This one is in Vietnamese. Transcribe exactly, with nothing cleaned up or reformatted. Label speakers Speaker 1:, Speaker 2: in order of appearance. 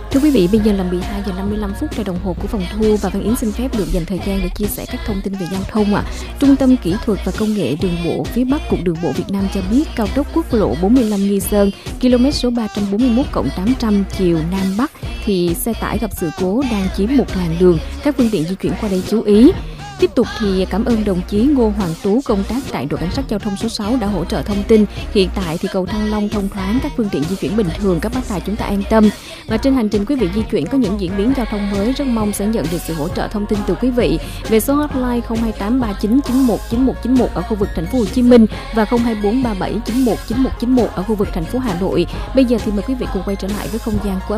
Speaker 1: Thưa quý vị, bây giờ là mười hai giờ năm mươi lăm phút theo đồng hồ của phòng thu và Văn Yến xin phép được dành thời gian để chia sẻ các thông tin về giao thông ạ. À. Trung tâm Kỹ thuật và Công nghệ Đường bộ phía Bắc Cục Đường bộ Việt Nam cho biết cao tốc quốc lộ bốn mươi lăm Nghi Sơn, km số ba trăm bốn mươi mốt cộng tám trăm chiều Nam Bắc thì xe tải gặp sự cố đang chiếm một làn đường. Các phương tiện di chuyển qua đây chú ý. Tiếp tục thì cảm ơn đồng chí Ngô Hoàng Tú công tác tại đội cảnh sát giao thông số sáu đã hỗ trợ thông tin. Hiện tại thì cầu Thăng Long thông thoáng, các phương tiện di chuyển bình thường, các bác tài chúng ta an tâm. Và trên hành trình quý vị di chuyển có những diễn biến giao thông mới, rất mong sẽ nhận được sự hỗ trợ thông tin từ quý vị về số hotline không hai tám ba chín chín một chín một chín một ở khu vực thành phố Hồ Chí Minh và không hai bốn ba bảy chín một chín một chín một ở khu vực thành phố Hà Nội. Bây giờ thì mời quý vị cùng quay trở lại với không gian của